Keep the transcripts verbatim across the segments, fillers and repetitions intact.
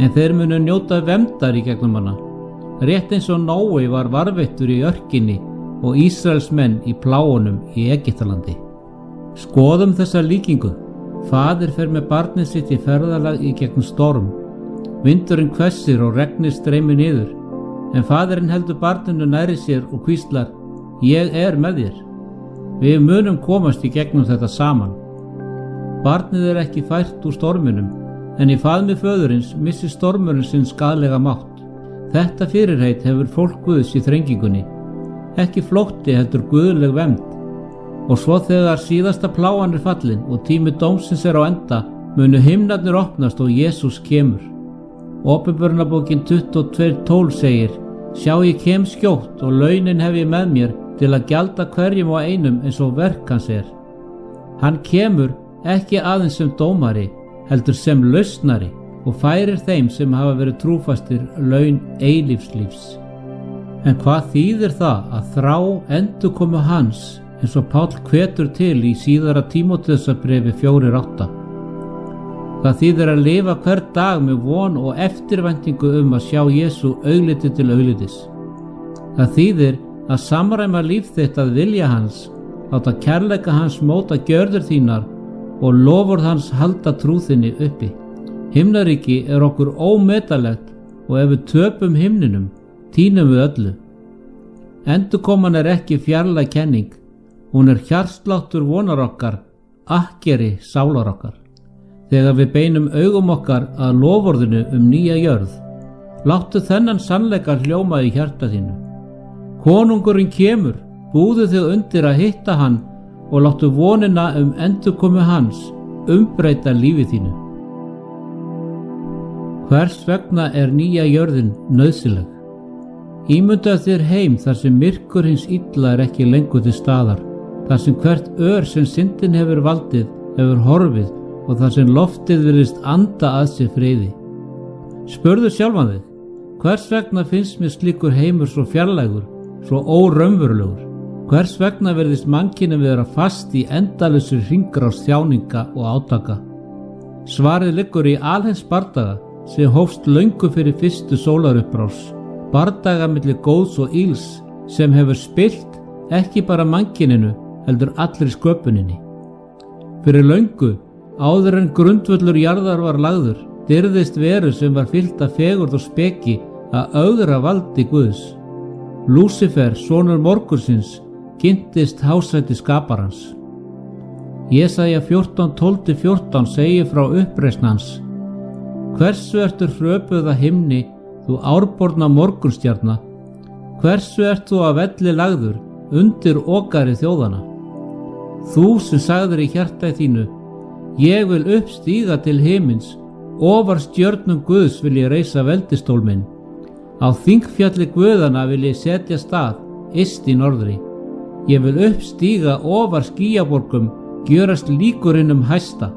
en þeir munu njóta verndar í gegnum hana, rétt eins og Nói var varðveittur í örkinni og Ísraelsmenn í pláunum í Egyptalandi. Skoðum þessa líkingu. Faðir fer með barnið sitt í ferðalag í gegnum storm. Vindurinn hvessir og regnið streymir niður, en faðirinn heldur barninu nærri sér og hvíslar: Ég er með þér. Við munum komast í gegnum þetta saman. Barnið er ekki fært úr storminum, en í faðmi föðurins missir stormurinn sinn skaðlega mátt. Þetta fyrirheit hefur fólk Guðs í þrengingunni, ekki flótti heldur guðleg vernd. Og svo þegar síðasta pláan er fallin og tími dómsins er á enda, munu himnarnir opnast og Jesús kemur. Åpenbarunarbókin tuttugu og tvö tólf segir: Sjá, ég kem skjótt og launin hef ég með mér til að gjalda hverjum og einum eins og verk hans er. Hann kemur ekki aðeins sem dómari, heldur sem lausnari, og færir þeim sem hafa verið trúfastir laun eilífslífs. En hvað þýðir það að þrá endurkomu hans, eins og Páll hvetur til í síðara Tímóteusarbréfi fjórir átta? Það þýðir að lifa hver dag með von og eftirvæntingu um að sjá Jesú augliti til auglitis. Það þýðir að samræma líf þitt að vilja hans, láta kærleika hans móta gjörðir þínar og loforð hans halda trúðinni uppi. Himnaríki er okkur ómetanlegt og ef við töpum himninum, tínum við öllu. Endurkoman er ekki fjarlæg kenning, hún er hjartsláttur vonar okkar, akkeri sálar okkar. Þegar við beinum augum okkar að loforðinu um nýja jörð, láttu þennan sannleika hljóma í hjarta þínu. Konungurinn kemur, búðu þig undir að hitta hann og láttu vonina um endurkomu hans umbreyta lífi þínu. Hvers vegna er nýja jörðin nauðsynleg? Ímyndaðu þér heim þar sem myrkur hins illa er ekki lengur til staðar, þar sem hvert ör sem syndin hefur valdið hefur horfið og þar sem loftið virðist anda að sér friði. Spurðu sjálfan þig, hvers vegna finnst mér slíkur heimur svo fjarlægur, svo óraunverulegur? Hvers vegna virðist mannkynið vera fast í endalausu hringrás þjáninga og átaka? Svarið liggur í alheims bardaga sem hófst löngu fyrir fyrstu sólarupprás, bardaga milli góðs og íls sem hefur spillt ekki bara mannkyninu heldur allri sköpuninni. Fyrir löngu, áður en grundvöllur jarðar var lagður, dyrðist veru sem var fyllt af fegurð og speki að ögra valdi Guðs. Lúsifer, sonur morgunsins, kynntist hásæti skaparans. Jesaja fjórtán tólf til fjórtán segir frá uppreisn hans: Hversu ertu hröpuð að himni, þú árborna morgunstjarna? Hversu ert þú að velli lagður, undir okari þjóðana? Þú sem sagðir í hjarta þínu: Ég vil uppstíga til himins, ofar stjörnum Guðs vil ég reisa veldistól minn. Á þingfjalli Guðana vil ég setja stað, yst í norðri. Ég vil uppstíga ofar skýjaborgum, gjörast líkur um hæsta.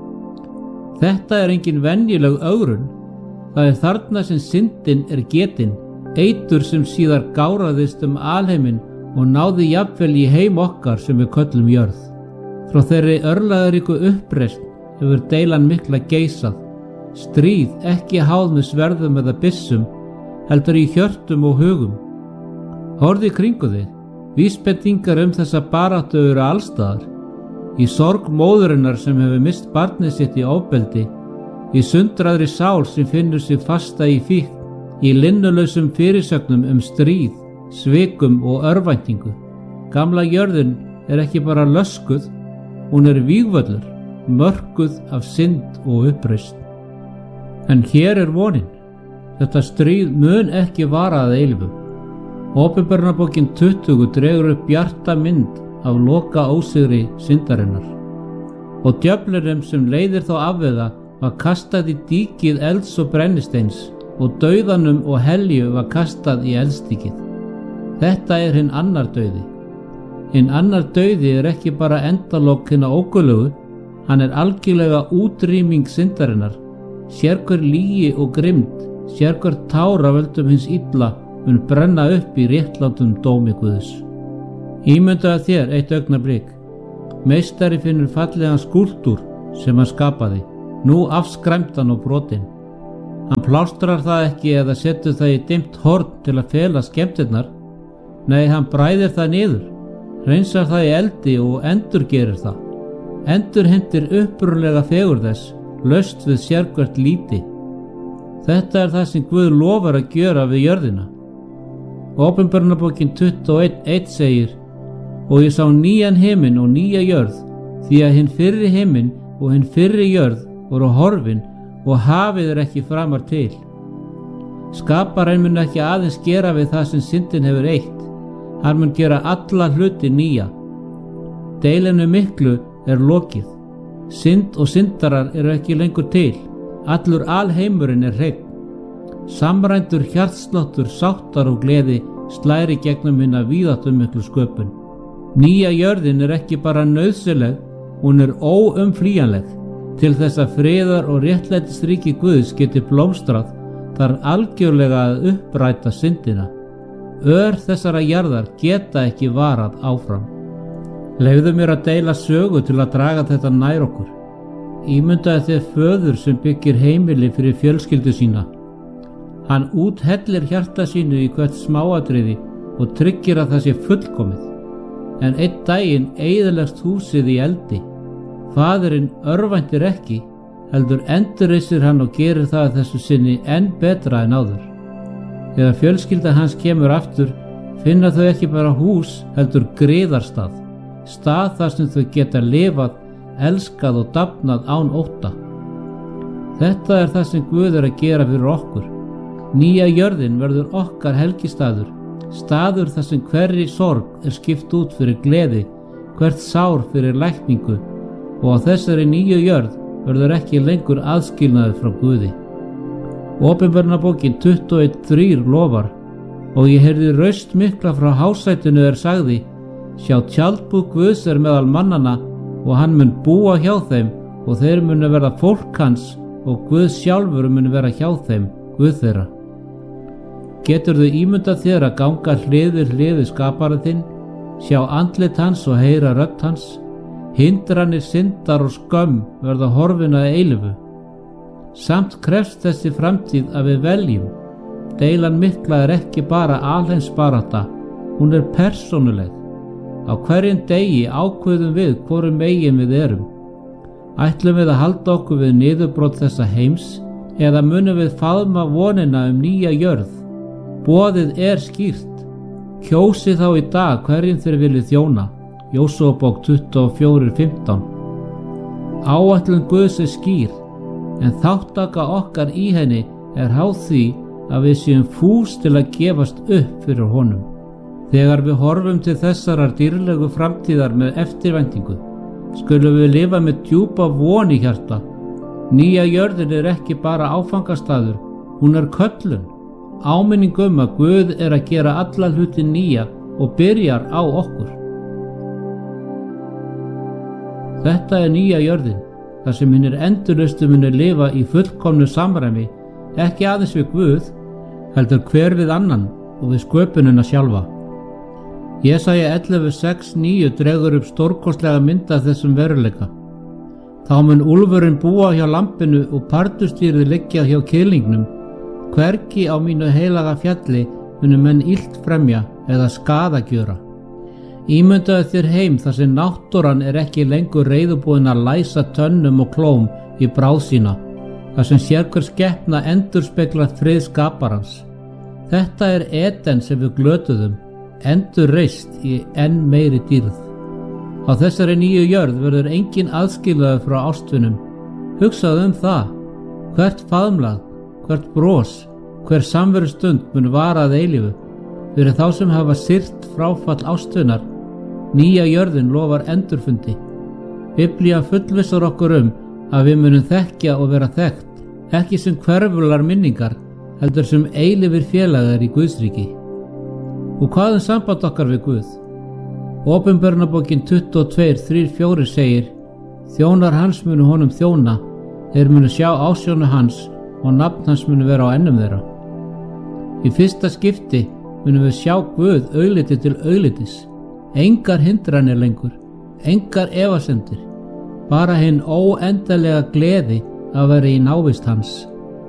Þetta er engin venjuleg ögrun. Það er þarna sem syndin er getin, eitur sem síðar gáraðist um alheiminn og náði jafnvel í heim okkar sem við köllum jörð. Frá þeirri örlagaríku uppreisn hefur deilan mikla geisað, stríð ekki háð með sverðum eða byssum, heldur í hjörtum og hugum. Horfðu í kringu þig, vísbendingar um þessa baráttu eru allstaðar. Í sorg móðurinnar sem hefur mist barnið sitt í ofbeldi, í sundraðri sál sem finnur sig fasta í fíkn, í linnulausum fyrirsögnum um stríð, svikum og örvæntingu. Gamla jörðin er ekki bara löskuð, hún er vígvöllur, mörkuð af synd og uppreisn. En hér er vonin. Þetta stríð mun ekki vara að eilífu. Åpenbarunarbókin tuttugu dregur upp bjarta mynd af loka ósigri syndarinnar. Og djöflunum sem leiðir þá afvega var kastað í díkið elds og brennisteins og dauðanum og helju var kastað í eldstíkið. Þetta er hinn annar dauði. Hinn annar dauði er ekki bara endalok hinna ógulögu, hann er algjörlega útrýming syndarinnar. Sérhver lygi og grimmd, sérhver tár af völdum hins illa mun brenna upp í réttlátum dómi Guðs. Ímyndaðu þér eitt augnablik. Meistari finnur fallegan skúlptúr sem hann skapaði, nú afskræmdan og brotinn. Hann plástrar það ekki eða setur það í dimmt horn til að fela skemmtirnar. Nei, hann bræðir það niður, hreinsar það í eldi og endurgerir það. Endurheimtir upprunlega fegurð þess, laust við sérhvert líti. Þetta er það sem Guð lofar að gjöra við jörðina. Ápinberunarbókin tuttugu og eitt eitt segir: Og ég sá nýjan himinn og nýja jörð, því að hinn fyrri himinn og hinn fyrri jörð voru horfin og hafið er ekki framar til. Skaparinn mun ekki aðeins gera við það sem syndin hefur eytt, hann mun gera alla hluti nýja. Deilinu miklu er lokið. Synd og syndarar eru ekki lengur til, allur alheimurinn er hreinn. Samrændur hjartsláttur sáttar og gleði slæri gegnum hinna víðáttumiklu sköpun. Nýja jörðin er ekki bara nauðsynleg, hún er óumflýjanleg. Til þess að friðar og réttlætisríki Guðs geti blómstrað þarf algjörlega að uppræta syndina. Ör þessara jarðar geta ekki varað áfram. Leyfðu mér að deila sögu til að draga þetta nær okkur. Ímyndaðu þér föður sem byggir heimili fyrir fjölskyldu sína. Hann úthellir hjarta sínu í hvert smáatriði og tryggir að það sé fullkomið. En einn daginn eyðilegst húsið í eldi. Faðirinn örvæntir ekki, heldur endurreisir hann og gerir það að þessu sinni enn betra en áður. Þegar fjölskylda hans kemur aftur, finna þau ekki bara hús, heldur griðarstað, stað þar sem þau geta lifað, elskað og dafnað án ótta. Þetta er það sem Guð er að gera fyrir okkur. Nýja jörðin verður okkar helgistaður, staður þar sem hverri sorg er skipt út fyrir gleði, hvert sár fyrir lækningu, og á þessari nýju jörð verður ekki lengur aðskilnaður frá Guði. Ápinberunarbókin tuttugu og eitt þrjú lofar: Og ég heyrði raust mikla frá hásætinu er sagði: Sjá, tjaldbúð Guðs er meðal mannanna, og hann mun búa hjá þeim, og þeir munu verða fólk hans, og Guð sjálfur mun vera hjá þeim, Guð þeirra. Geturðu ímyndað þér að ganga hlið við hlið við skapara þinn, sjá andlit hans og heyra rödd hans? Hindranir, syndar og skömm verða horfin að eilífu. Samt krefst þessi framtíð að við veljum. Deilan mikla er ekki bara alheimsbarátta, hún er persónuleg. Á hverjum degi ákveðum við hvorum megin við erum. Ætlum við að halda okkur við niðurbrot þessa heims, eða munum við faðma vonina um nýja jörð? Boðið er skýrt. Kjósið þá í dag hverjum þeir viljið þjóna. Jósúabók tuttugu og fjögur fimmtán. Áætlun Guðs er skýr, en þáttaka okkar í henni er háð því að við séum fús til að gefast upp fyrir honum. Þegar við horfum til þessarar dýrlegu framtíðar með eftirvæntingu, skulum við lifa með djúpa von í hjarta. Nýja jörðin er ekki bara áfangastaður, hún er köllun, áminning um að Guð er að gera alla hluti nýja og byrjar á okkur. Þetta er nýja jörðin, þar sem hinnir endurlaustu munu lifa í fullkomnu samræmi, ekki aðeins við Guð, heldur hver við annan og við sköpunina sjálfa. Jesaja ellefu sex níu dregur upp stórkostlega mynd af þessum veruleika. Þá mun úlfurinn búa hjá lambinu og pardustýrið liggja hjá kýlingnum. Hvergi á mínu heilaga fjalli munu menn illt fremja eða skaða gjöra. Ímyndaðu þér heim þar sem náttúran er ekki lengur reiðubúin að læsa tönnum og klóm í bráð sína, þar sem sérhver skepna endurspeglar frið skaparans. Þetta er Eden sem við glötuðum, endur reist í enn meiri dýrð. Á þessari nýju jörð verður engin aðskilaður frá ástvinum. Hugsaðu um það, hvert faðmlag, hvert bros, hver samverustund mun vara að eilífu. Fyrir þá sem hafa syrt fráfall ástvinar, nýja jörðin lofar endurfundi. Biblía fullvissar okkur um að við munum þekkja og vera þekkt, ekki sem hverfular minningar, heldur sem eilífir félagar í Guðsríki. Og hvað um samband okkar við Guð? Ápinberunarbókin tuttugu og tvö þrjú fjögur segir: Þjónar hans munu honum þjóna, þeir munu sjá ásjónu hans og nafn hans munu vera á ennum þeirra. Í fyrsta skipti munum við sjá Guð augliti til auglitis. Engar hindranir lengur, engar efasemdir, bara hinn óendanlega gleði að vera í návist hans.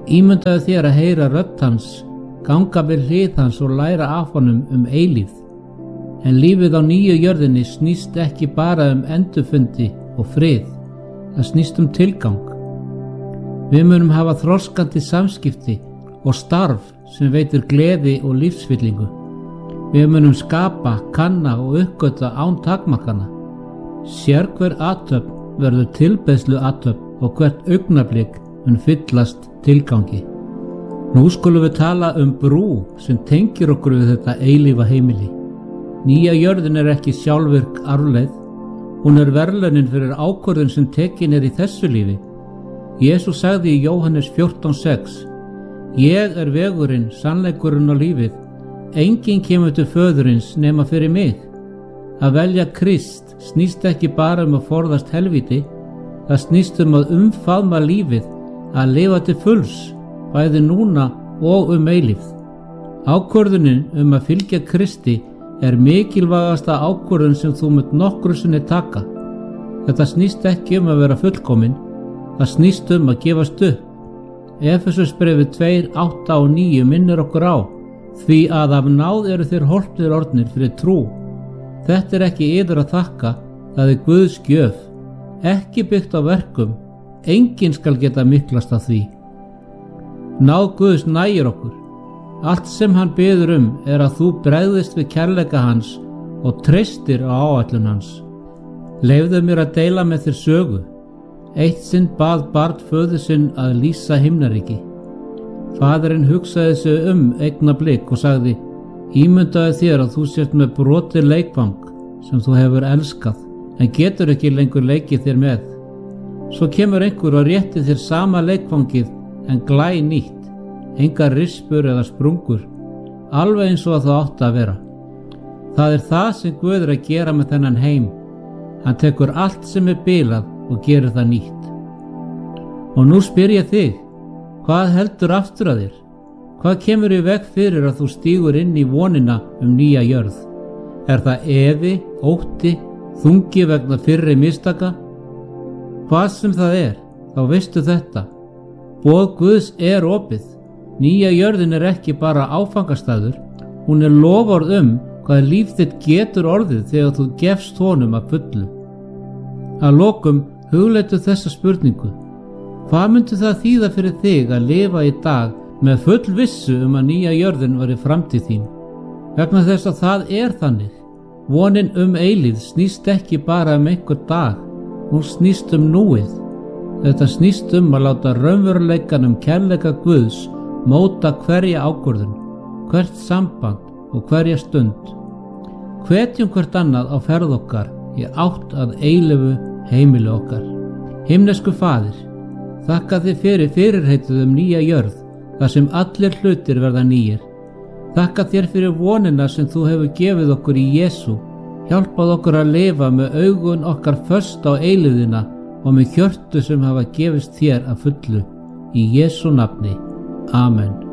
Ímyndaðu þér að heyra rödd hans, ganga við hlið hans og læra af honum um eilífð. En lífið á nýju jörðinni snýst ekki bara um endurfundi og frið, það snýst um tilgang. Við munum hafa þroskandi samskipti og starf sem veitir gleði og lífsfyllingu. Við munum skapa, kanna og uppgötva án takmarkana. Sérhver athöfn verður tilbeiðslu athöfn og hvert augnablik mun fyllast tilgangi. Nú skulum við tala um brú sem tengir okkur við þetta eilífa heimili. Nýja jörðin er ekki sjálfvirk arfleið, hún er verðlaunin fyrir ákvörðun sem tekin er í þessu lífi. Jesús sagði í Jóhannes fjórtán sex: Ég er vegurinn, sannleikurinn og lífið. Enginn kemur til föðurins nema fyrir mig. Að velja Krist snýst ekki bara um að forðast helvíti, það snýst um að umfaðma lífið, að lifa til fulls, bæði núna og um eilífð. Ákvörðunin um að fylgja Kristi er mikilvægasta ákvörðun sem þú munt nokkru sinni taka. Þetta snýst ekki um að vera fullkomin, það snýst um að gefast upp. Efesusbréfið tvö átta og níu minnir okkur á: Því að af náð eru þér horfnir orðnir fyrir trú. Þetta er ekki yður að þakka, það er Guðs gjöf, ekki byggt á verkum, enginn skal geta miklast af því. Náð Guðs nægir okkur. Allt sem hann biður um er að þú bregðist við kærleika hans og treystir á áætlun hans. Leyfðu mér að deila með þér sögu. Eitt sinn bað barn föður sinn að lýsa himnaríki. Faðirinn hugsaði sig um augnablik og sagði: Ímyndaðu þér að þú sért með brotið leikfang sem þú hefur elskað, en getur ekki lengur leikið þér með. Svo kemur einhver og rétti þér sama leikfangið en glæ nýtt, engar rispur eða sprungur, alveg eins og það átti að vera. Það er það sem Guð er að gera með þennan heim. Hann tekur allt sem er bilað og gerir það nýtt. Og nú spyr ég þig, hvað heldur aftur að þér? Hvað kemur í veg fyrir að þú stígur inn í vonina um nýja jörð? Er það efi, ótti, þungi vegna fyrri mistaka? Hvað sem það er, þá veistu þetta: boð Guðs er opið. Nýja jörðin er ekki bara áfangastæður, hún er loforð um hvað líf þitt getur orðið þegar þú gefst honum að fullu. Að lokum hugleitu þessa spurningu: hvað myndi það þýða fyrir þig að lifa í dag með full vissu um að nýja jörðin var í framtíð þín? Vegna þess að það er þannig. Vonin um eilífð snýst ekki bara um einhver dag, hún snýst um núið. Þetta snýst um að láta raunveruleikann um kærleika Guðs móta hverja ákvörðun, hvert samband og hverja stund. Hvetjum hvert annað á ferð okkar í átt að eilífu heimili okkar. Himnesku Faðir, þakka þig fyrir fyrirheitið um nýja jörð, þar sem allir hlutir verða nýjir. Þakka þér fyrir vonina sem þú hefur gefið okkur í Jesú. Hjálpað okkur að lifa með augun okkar föst á eilífðina og með hjörtu sem hafa gefist þér að fullu. Í Jesú nafni. Amen.